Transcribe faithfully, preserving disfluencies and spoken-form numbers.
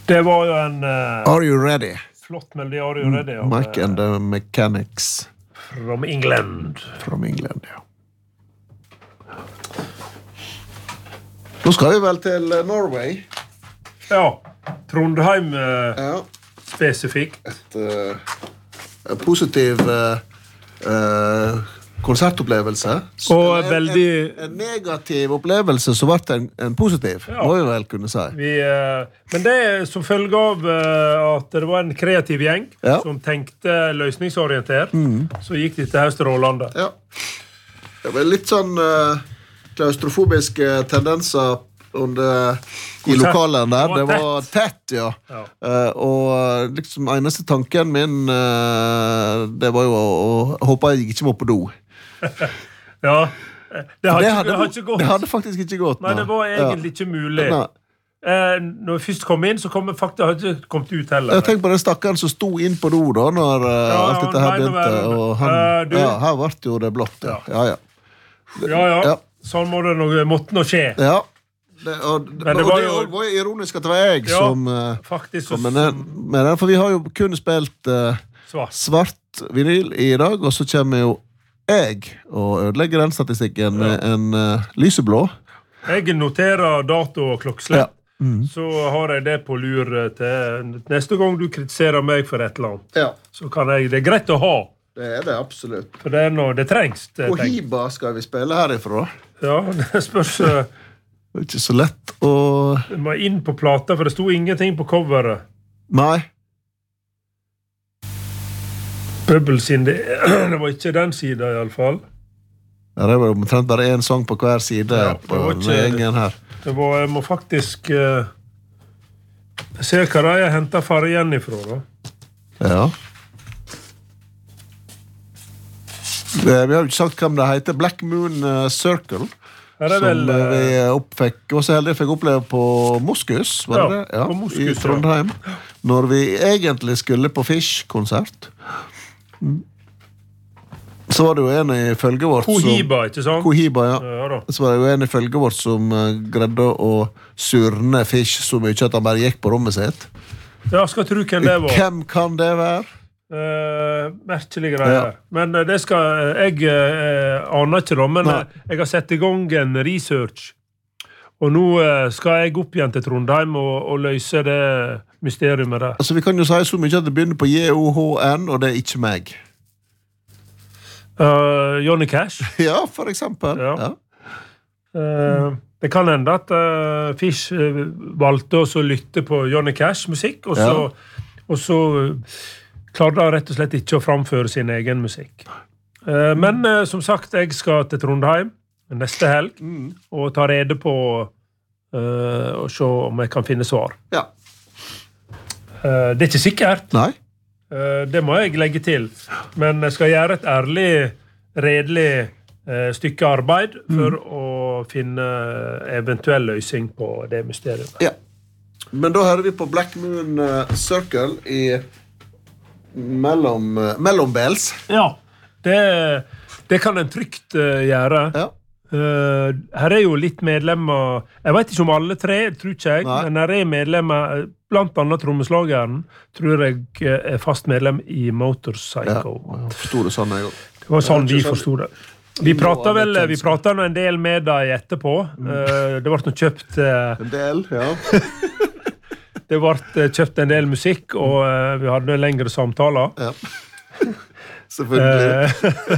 Det var jo en uh, Are You Ready? Flott melodi, Are You Ready? Mm, Mike and the Mechanics. From England. From England, ja. Nå skal vi vel til Norway. Ja, Trondheim uh, ja. Spesifikt. Et uh, positiv uh, uh, konsertopplevelse. Og en, veldig... En, en negativ opplevelse, så ble det en, en positiv, ja. Må vi vel kunne si. Vi, uh, men det er som følge av uh, at det var en kreativ gjeng ja. Som tenkte løsningsorientert, mm. Så gikk de til Høstrålande. Ja. Det var litt sånn uh, klaustrofobiske tendenser under, i lokalen der. Det var tett, det var tett ja. Ja. Uh, og liksom eneste tanken min, uh, det var jo å, å håpe jeg ikke må på do. Ja, det, har det, ikke, hadde, det har ikke gått. Det hadde faktisk ikke gått. Nei, det var egentlig ja. Ikke mulig. Eh, når vi først kom inn, så kom vi faktisk hadde ikke kommet ut heller. Jeg tenker på den stakkeren som stod inn på do da, når uh, ja, alt dette her begynte. Og han, uh, du, ja, her ble jo det blått. Ja, ja. Ja, ja. ja, ja. ja. Sånn må det noe, måtte nå skje. Ja. Det, og, Men det, og var, det jo, var jo ironisk at det var jeg ja, som uh, faktisk, kom med den, med den. For vi har jo kun spilt uh, svart. svart vinyl i dag, og så kommer jo jeg og ødelegger den statistikken med ja. En uh, lyseblå. Jeg noterer dato og klokkeslett. Ja. Mm. Så har jeg det på lur til neste gang du kritiserer meg for et eller annet. Ja. Så kan jeg, det er greit å ha. Det er det absolutt. For det er noe, det trengs. Det Hvor hiba skal vi spille herifra? Ja, det spørs... Det er ikke så lett å... Det må inn på plata, for det stod ingenting på coveret. Nei. Bubbles inn, det, det var ikke den siden i alle fall. Ja, det var omtrent bare en sang på hver side ja, på gjengen her. Det var, jeg må faktisk... Uh, jeg ser hva jeg hentet fargen ifra, da. Ja. Det, vi har jo ikke sagt hvem det heter. Black Moon uh, Circle. Vel, som vi oppfikk, var så heldig fikk oppleve på Moskus, var ja, det det? Ja, på Moskus, i Trondheim. Ja. Når vi egentlig skulle på Fish-konsert. Så var det jo en i følget vårt Kohiba, som, ikke sant? Kohiba, ja. ja da. Så var det jo en i følget vårt som uh, greide å surne Fish så mye at han bare gikk på rommet sitt. Ja, skal tro hvem det var. Hvem kan det være? Uh, merkelige greier. Ja. Men uh, det skal jeg uh, aner ikke da, men uh, jeg har sett i gang en research. Og nå uh, skal jeg opp igjen til Trondheim og, og løse det mysteriet der. Altså, vi kan jo si så mye at det begynner på J O H N, og det er ikke meg. Uh, Johnny Cash. Ja, for eksempel. Ja. Ja. Uh, det kan hende at uh, Fish uh, valgte å lytte på Johnny Cash musikk, og så, ja. og så uh, klarte han rett og slett ikke å framføre sin egen musikk. Uh, men uh, som sagt, jeg skal til Trondheim neste helg, mm. og ta rede på uh, og se om jeg kan finne svar. Ja. Uh, det er ikke sikkert. Nei. Uh, det må jeg legge til. Men jeg skal gjøre et ærlig, redelig uh, stykke arbeid for mm. å finne eventuell løsning på det mysteriet. Ja. Men da hører vi på Black Moon uh, Circle i mellom, uh, mellombels. Ja, det, det kan en trygt uh, gjøre. Ja. Uh, her er jo litt medlemmer, jeg vet ikke om alle tre, tror ikke jeg, Nei. Men her er medlemmer, blant annet trommeslageren, tror jeg er fast medlem i Motorpsycho. Ja, jeg forstod det sånn jeg også. Det var sånn vi forstod det. Vi pratet vel, vi pratet en del med deg etterpå. Mm. Uh, det ble noe kjøpt... Uh, en del, ja. Det ble kjøpt en del musikk, og uh, vi hadde lengre samtaler. Ja. Selvfølgelig.